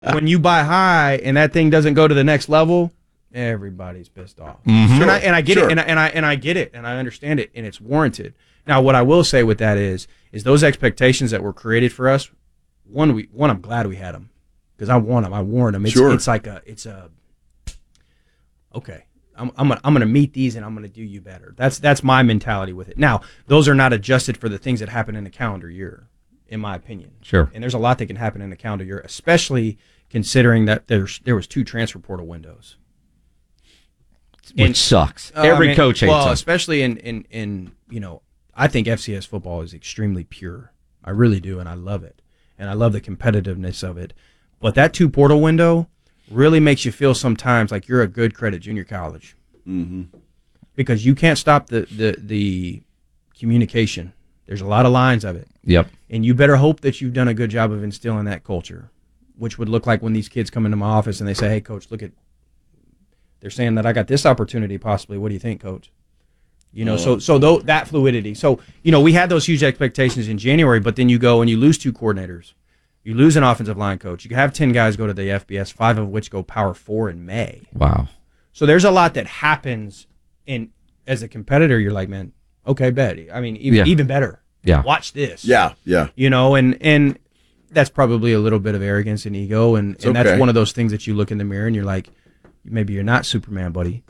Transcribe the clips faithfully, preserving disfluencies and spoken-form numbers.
when you buy high and that thing doesn't go to the next level, everybody's pissed off. Mm-hmm. And, I, and I get Sure. it, and I, and I and I get it, and I understand it, and it's warranted. Now, what I will say with that is, is those expectations that were created for us. One, we one, I'm glad we had them because I want them. I warned them. It's Sure. it's like a it's a okay. I'm I'm gonna I'm gonna meet these and I'm gonna do you better. That's that's my mentality with it. Now, those are not adjusted for the things that happen in a calendar year, in my opinion. Sure. And there's a lot that can happen in a calendar year, especially considering that there's there was two transfer portal windows. Which And- sucks. Uh, Every I mean, coach hates well, them. especially in, in, in, you know, I think F C S football is extremely pure. I really do, and I love it. And I love the competitiveness of it. But that two portal window really makes you feel sometimes like you're a good credit junior college. Mm-hmm. Because you can't stop the, the, the communication. There's a lot of lines of it. Yep. And you better hope that you've done a good job of instilling that culture, which would look like when these kids come into my office and they say, hey, coach, look at, they're saying that I got this opportunity possibly. What do you think, coach? You know, Uh, so so though, that fluidity. So, you know, we had those huge expectations in January, but then you go and you lose two coordinators. You lose an offensive line coach. You have ten guys go to the F B S, five of which go Power Four in May. Wow. So there's a lot that happens, and as a competitor, you're like, man, okay, bet. I mean, even, Yeah. even better. Yeah. Watch this. Yeah, yeah. You know, and and that's probably a little bit of arrogance and ego, and, and okay. that's one of those things that you look in the mirror and you're like, maybe you're not Superman, buddy.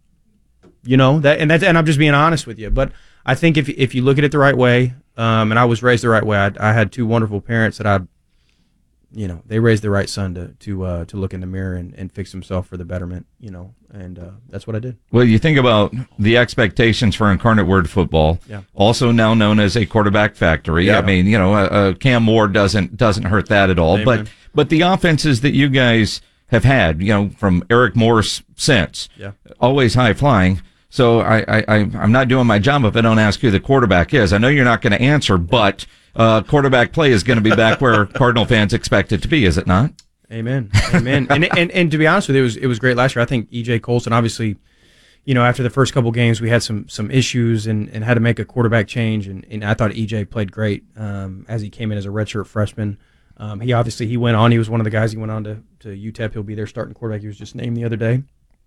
You know that, and that's and I'm just being honest with you. But I think if if you look at it the right way, um, and I was raised the right way, I, I had two wonderful parents that I, you know, they raised the right son to to uh, to look in the mirror and, and fix himself for the betterment. You know, and uh, that's what I did. Well, you think about the expectations for Incarnate Word football, Yeah. also now known as a quarterback factory. Yeah. I mean, you know, uh, uh, Cam Ward doesn't doesn't hurt that at all. Amen. But but the offenses that you guys have had, you know, from Eric Morris since, Yeah. always high flying. So I, I, I I'm not doing my job if I don't ask who the quarterback is. I know you're not going to answer, but uh, quarterback play is going to be back where Cardinal fans expect it to be, is it not? Amen. Amen. and, and and to be honest with you, it was it was great last year. I think E J Colson, obviously, you know, after the first couple games, we had some some issues and, and had to make a quarterback change. And, and I thought E J played great um, as he came in as a redshirt freshman. Um, he obviously he went on. He was one of the guys. He went on to to U T E P. He'll be their starting quarterback. He was just named the other day.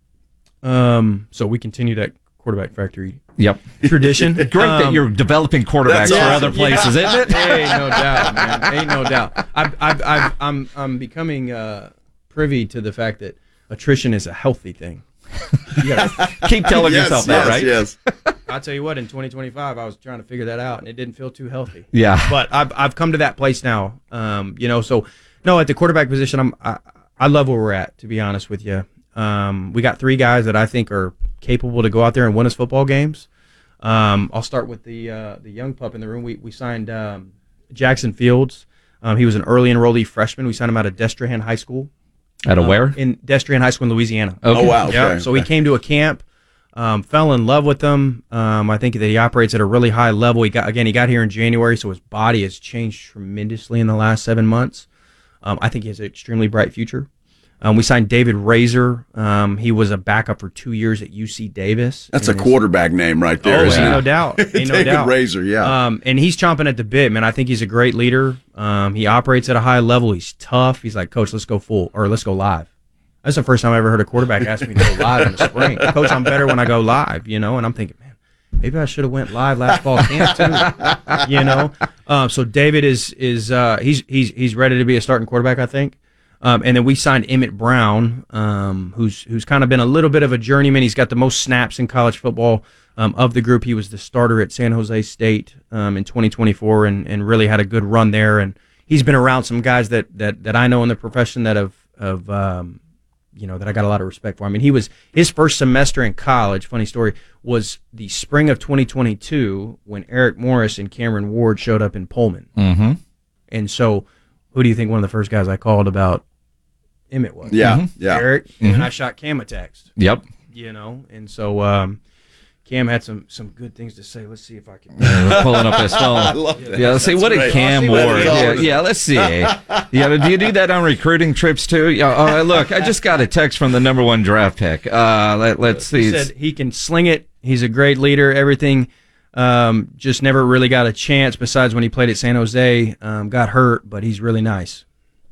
Um, so we continue that quarterback factory Yep. tradition. Great that Um, you're developing quarterbacks that's for awesome. other places, yeah. isn't it? Ain't no doubt, man. Ain't no doubt. I've, I've, I've, I'm, I'm becoming uh, privy to the fact that attrition is a healthy thing. You gotta, Keep telling yes, yourself yes, that, right? Yes. I'll tell you what. In twenty twenty-five, I was trying to figure that out, and it didn't feel too healthy. Yeah. But I've, I've come to that place now. Um, you know, so no, at the quarterback position, I'm, I, I love where we're at. To be honest with you, um, we got three guys that I think are capable to go out there and win us football games. Um, I'll start with the uh, the young pup in the room. We we signed um, Jackson Fields. Um, he was an early enrollee freshman. We signed him out of Destrehan High School. At a uh, where? In Destrehan High School in Louisiana. Okay. Oh, wow. Yeah. Okay. So he came to a camp, um, fell in love with them. Um, I think that he operates at a really high level. He got again. He got here in January, so his body has changed tremendously in the last seven months. Um, I think he has an extremely bright future. Um, we signed David Razor. Um, he was a backup for two years at U C Davis. That's a And his- quarterback name right there, Oh, isn't ain't it? no doubt. Ain't no David doubt. Razor, yeah. Um, and he's chomping at the bit, man. I think he's a great leader. Um, he operates at a high level. He's tough. He's like, Coach, let's go full or let's go live. That's the first time I ever heard a quarterback ask me to go live in the spring. Coach, I'm better when I go live, you know. And I'm thinking, man, maybe I should have went live last fall camp too, you know. Um, so David is is uh, he's he's he's ready to be a starting quarterback, I think. Um, and then we signed Emmett Brown, um, who's who's kind of been a little bit of a journeyman. He's got the most snaps in college football um, of the group. He was the starter at San Jose State um, in twenty twenty-four, and, and really had a good run there. And he's been around some guys that that, that I know in the profession that have have um, you know that I got a lot of respect for. I mean, he was his first semester in college. Funny story was the spring of twenty twenty-two when Eric Morris and Cameron Ward showed up in Pullman. Mm-hmm. And so, who do you think one of the first guys I called about Emmett was? Yeah, Mhm. yeah. Eric, Mhm. and I shot Cam a text, Yep. you know, and so um, Cam had some some good things to say. Let's see if I can. We're pulling up his phone. I love that. Yeah, let's see. That's What did great. Cam I'll see what Ward? it Yeah, is. yeah, let's see. Yeah, do you do that on recruiting trips too? Yeah. Uh, look, I just got a text from the number one draft pick. Uh, let, let's see. He said he can sling it. He's a great leader. Everything. Um, just never really got a chance. Besides when he played at San Jose, um, got hurt, but he's really nice.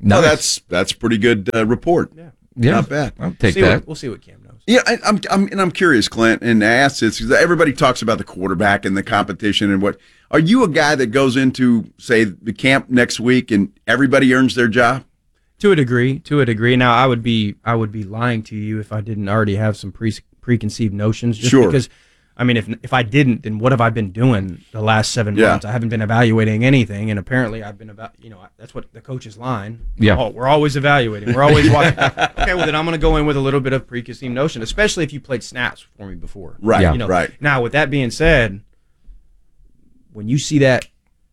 Nice. Well, that's that's a pretty good uh, report. Yeah. Yeah. Not bad. I'll take See that. what, we'll see what Cam knows. Yeah, I, I'm, I'm, and I'm curious, Clint, and I asked this because everybody talks about the quarterback and the competition and what. Are you a guy that goes into, say, the camp next week and everybody earns their job? To a degree, to a degree. Now, I would be I would be lying to you if I didn't already have some pre- preconceived notions. Just Sure. Because, I mean, if if I didn't, then what have I been doing the last seven Yeah. months? I haven't been evaluating anything, and apparently I've been about. You know, that's what the coach's line. Yeah. Oh, we're always evaluating. We're always watching. Okay, well then I'm going to go in with a little bit of preconceived notion, especially if you played snaps for me before. Right, Yeah. You know, right. Now, with that being said, when you see that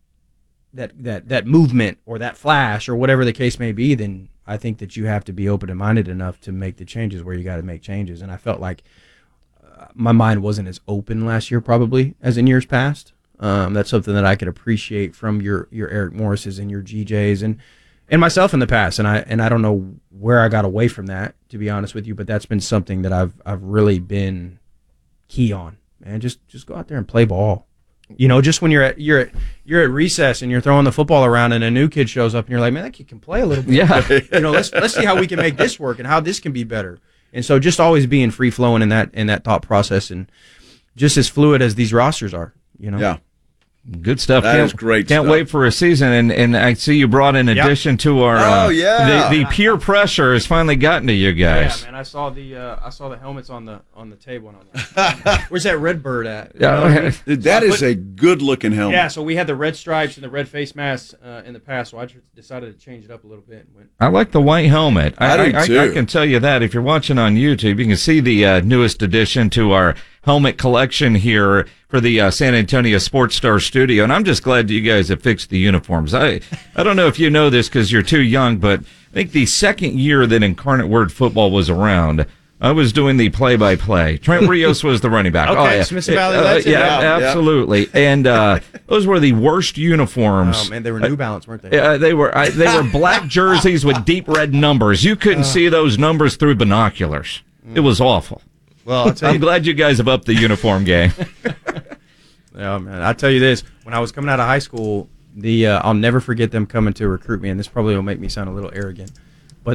that that that movement or that flash or whatever the case may be, then I think that you have to be open and minded enough to make the changes where you got to make changes. And I felt like uh, my mind wasn't as open last year probably as in years past. Um, that's something that I could appreciate from your your Eric Morrises and your G Js and and myself in the past. And I and I don't know where I got away from that, to be honest with you, but that's been something that I've I've really been key on. Man, just just go out there and play ball. You know, just when you're at you're at you're at recess and you're throwing the football around and a new kid shows up and you're like, man, that kid can play a little bit. Yeah. You know, let's let's see how we can make this work and how this can be better. And so just always being free flowing in that in that thought process and just as fluid as these rosters are, you know. Yeah. Good stuff. That can't, is great Can't stuff. wait for a season. And, and I see you brought in Yep. addition to our. Oh, uh, yeah. The, the peer pressure has finally gotten to you guys. Yeah, man, I saw the uh, I saw the helmets on the on the table. And I'm like, where's that red bird at? You know Yeah. what I mean? Dude, that is a good-looking helmet. Yeah, so we had the red stripes and the red face masks uh, in the past, so I just decided to change it up a little bit and went. I like the white helmet. I do, I, too. I can tell you that if you're watching on YouTube, you can see the uh, newest addition to our helmet collection here for the uh, San Antonio Sports Star studio. And I'm just glad you guys have fixed the uniforms. I, I don't know if you know this because you're too young, but I think the second year that Incarnate Word football was around, I was doing the play-by-play. Trent Rios was the running back. Okay, oh, yeah. Smithson Valley Uh, legend. yeah, Yeah, yeah. absolutely. And uh, those were the worst uniforms. Oh man, they were New Balance, weren't they? Uh, they were I, they were black jerseys with deep red numbers. You couldn't see those numbers through binoculars. It was awful. Well, I'll tell I'm you, glad you guys have upped the uniform game. yeah, man, I'll tell you this: when I was coming out of high school, the uh, I'll never forget them coming to recruit me, and this probably will make me sound a little arrogant, but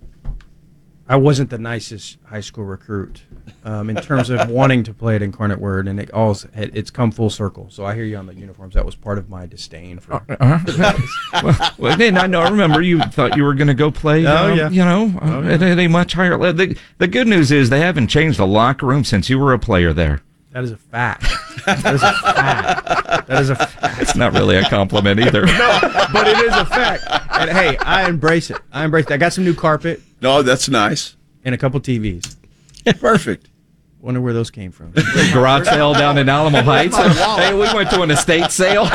I wasn't the nicest high school recruit um, in terms of wanting to play at Incarnate Word, and it all it's come full circle. So I hear you on the uniforms. That was part of my disdain for. well, well, then I know. I remember you thought you were going to go play. Oh, uh, yeah. You know, uh, Oh, yeah. at, at a much higher level. The, the good news is they haven't changed the locker room since you were a player there. That is a fact. That is a fact. That is a fact. It's not really a compliment either. No, but it is a fact. And hey, I embrace it. I embrace it. I got some new carpet No, that's nice. and a couple T Vs. Perfect. Wonder where those came from. Garage sale down in Alamo Heights. Hey, we went to an estate sale.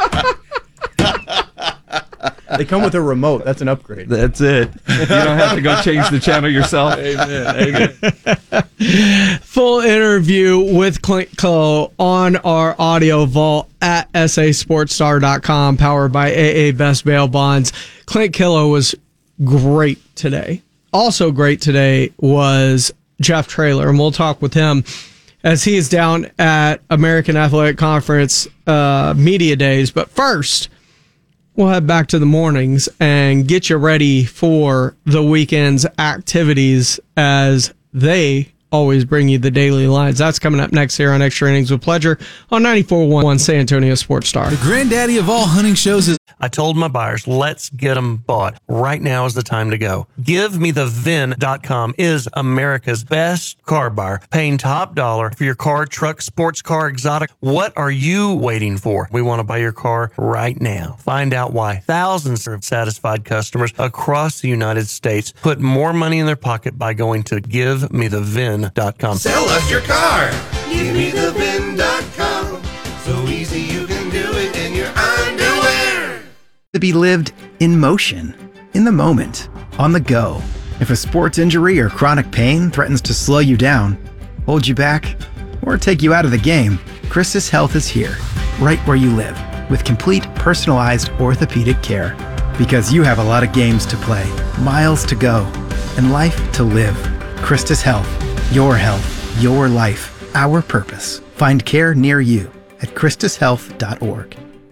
They come with a remote. That's an upgrade. That's it. You don't have to go change the channel yourself. Amen. Amen. Full interview with Clint Kilo on our audio vault at S A sports star dot com, powered by A A Best Bail Bonds. Clint Kilo was great today. Also great today was Jeff Traylor, and we'll talk with him as he is down at American Athletic Conference uh, Media Days. But first, we'll head back to the mornings and get you ready for the weekend's activities as they always bring you the daily lines. That's coming up next here on Extra Innings with Pleasure on ninety-four point one San Antonio Sports Star. The granddaddy of all hunting shows is I told my buyers, let's get them bought. Right now is the time to go. Give Me The Vin dot com is America's best car buyer, paying top dollar for your car, truck, sports car, exotic. What are you waiting for? We want to buy your car right now. Find out why thousands of satisfied customers across the United States put more money in their pocket by going to Give Me The Vin dot com. Sell us your car. Give me the vin dot com. So easy you can do it in your underwear. To be lived in motion, in the moment, on the go. If a sports injury or chronic pain threatens to slow you down, hold you back, or take you out of the game, Christus Health is here, right where you live, with complete personalized orthopedic care. Because you have a lot of games to play, miles to go, and life to live. Christus Health, your health, your life, our purpose. Find care near you at Christus Health dot org.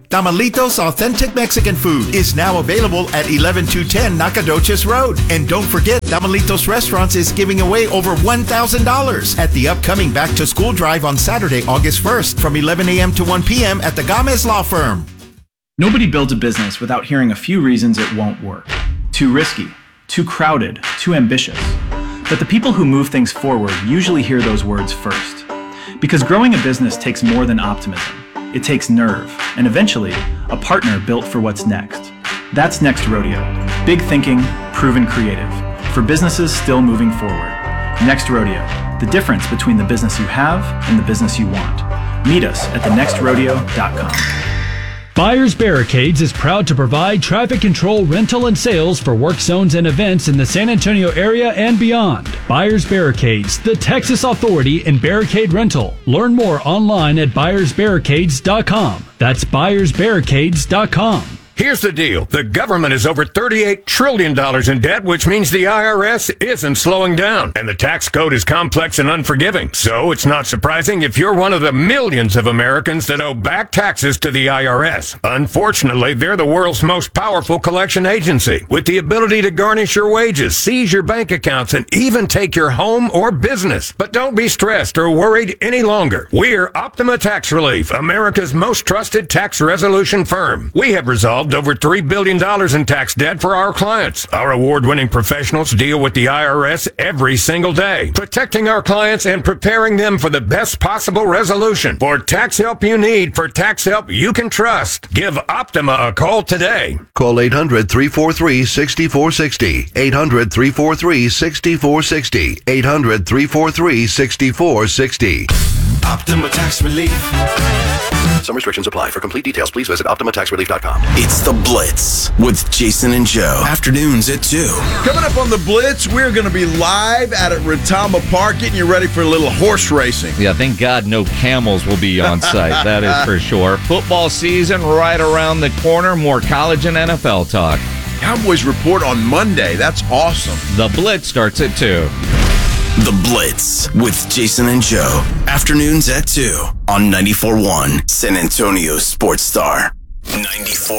Tamalitos Authentic Mexican Food is now available at eleven two ten Nacogdoches Road. And don't forget, Tamalitos Restaurants is giving away over one thousand dollars at the upcoming Back to School Drive on Saturday, August first from eleven a.m. to one p.m. at the Gomez Law Firm. Nobody builds a business without hearing a few reasons it won't work. Too risky, too crowded, too ambitious. But the people who move things forward usually hear those words first. Because growing a business takes more than optimism. It takes nerve, and eventually, a partner built for what's next. That's Next Rodeo. Big thinking, proven creative. For businesses still moving forward. Next Rodeo. The difference between the business you have and the business you want. Meet us at the next rodeo dot com. Buyers Barricades is proud to provide traffic control, rental, and sales for work zones and events in the San Antonio area and beyond. Buyers Barricades, the Texas authority in barricade rental. Learn more online at buyers barricades dot com. That's buyers barricades dot com. Here's the deal. The government is over thirty-eight trillion dollars in debt, which means the I R S isn't slowing down. And the tax code is complex and unforgiving. So it's not surprising if you're one of the millions of Americans that owe back taxes to the I R S. Unfortunately, they're the world's most powerful collection agency, with the ability to garnish your wages, seize your bank accounts, and even take your home or business. But don't be stressed or worried any longer. We're Optima Tax Relief, America's most trusted tax resolution firm. We have resolved over three billion dollars in tax debt for our clients. Our award-winning professionals deal with the I R S every single day, protecting our clients and preparing them for the best possible resolution. For tax help you need, for tax help you can trust, give Optima a call today. Call eight hundred, three four three, six four six zero. eight hundred, three four three, six four six zero. eight hundred, three four three, six four six zero. Optima Tax Relief. Some restrictions apply. For complete details, please visit optima tax relief dot com. It's The Blitz with Jason and Joe. Afternoons at two. Coming up on The Blitz, we're going to be live out at Retama Park, getting you ready for a little horse racing. Yeah, thank God no camels will be on site. That is for sure. Football season right around the corner. More college and N F L talk. Cowboys report on Monday. That's awesome. The Blitz starts at two. The Blitz with Jason and Joe. Afternoons at two on ninety-four point one San Antonio Sports Star. ninety-four